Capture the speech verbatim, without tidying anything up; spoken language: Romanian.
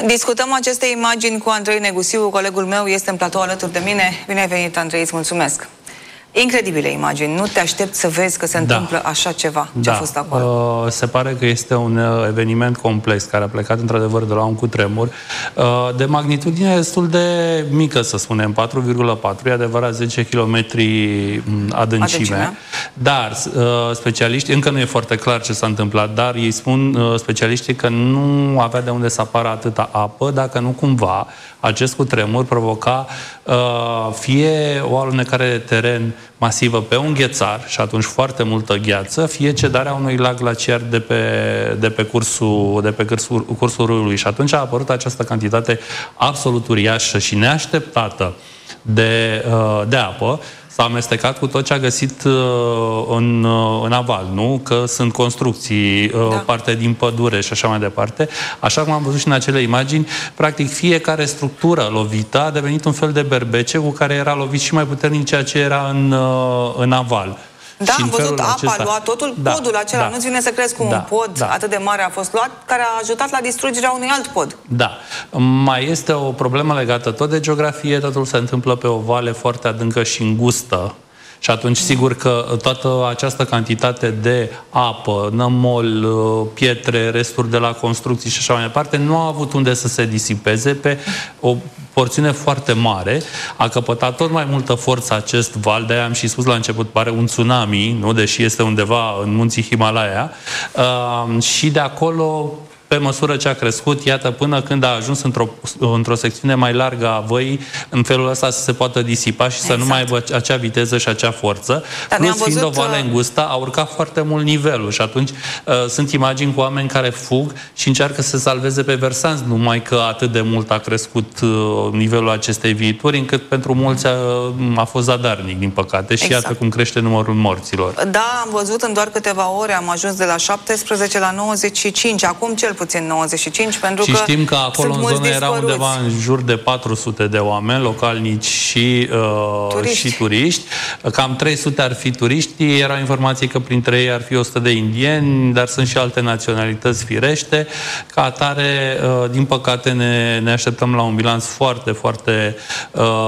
Discutăm aceste imagini cu Andrei Negusiu, colegul meu este în platou alături de mine. Bine ai venit, Andrei, îți mulțumesc. Incredibile imagini, nu te aștepți să vezi că se întâmplă da. așa ceva ce da. a fost acolo. Uh, se pare că este un uh, eveniment complex care a plecat într-adevăr de la un cutremur uh, de magnitudine destul de mică, să spunem, patru virgulă patru, e adevărat, zece kilometri adâncime. Adâncime. Dar uh, specialiștii, încă nu e foarte clar ce s-a întâmplat, dar ei spun uh, specialiștii că nu avea de unde să apară atâta apă, dacă nu cumva acest cutremur provoca uh, fie o alunecare de teren masivă pe un ghețar și atunci foarte multă gheață, fie cedarea unui lac glaciar de pe, de pe, cursul, de pe cursul, cursul râului. Și atunci a apărut această cantitate absolut uriașă și neașteptată de, uh, de apă. S-a amestecat cu tot ce a găsit uh, în, uh, în aval, nu? Că sunt construcții, uh, da. parte din pădure și așa mai departe. Așa cum am văzut și în acele imagini, practic fiecare structură lovită a devenit un fel de berbece cu care era lovit și mai puternic ceea ce era în, uh, în aval. Da, am văzut apa, acesta... a luat totul, da, podul acela, da, nu-ți vine să crezi cum da, un pod da. atât de mare a fost luat, care a ajutat la distrugerea unui alt pod. Da. Mai este o problemă legată tot de geografie, totul se întâmplă pe o vale foarte adâncă și îngustă. Și atunci, sigur că toată această cantitate de apă, nămol, pietre, resturi de la construcții și așa mai departe, nu a avut unde să se disipeze pe o porțiune foarte mare. A căpătat tot mai multă forță acest val, de-aia am și spus la început, pare un tsunami, nu? Deși este undeva în munții Himalaya. Uh, și de acolo, pe măsură ce a crescut, iată, până când a ajuns într-o, într-o secțiune mai largă a văii, în felul ăsta să se poată disipa și exact. să nu mai aibă acea viteză și acea forță. Dar plus, văzut... fiind o vale îngustă, a urcat foarte mult nivelul și atunci uh, sunt imagini cu oameni care fug și încearcă să se salveze pe versanți, numai că atât de mult a crescut uh, nivelul acestei viituri, încât pentru mulți a, a fost zadarnic, din păcate, și exact. iată cum crește numărul morților. Da, am văzut în doar câteva ore, am ajuns de la șaptesprezece la nouăzeci și cinci, acum cel puțin nouăzeci și cinci, pentru și că știm că acolo în zonă era undeva în jur de patru sute de oameni, localnici și, uh, turiști. și turiști. Cam trei sute ar fi turiști. Era informație că printre ei ar fi o sută de indieni, dar sunt și alte naționalități firește. Ca atare, uh, din păcate, ne, ne așteptăm la un bilanț foarte, foarte uh,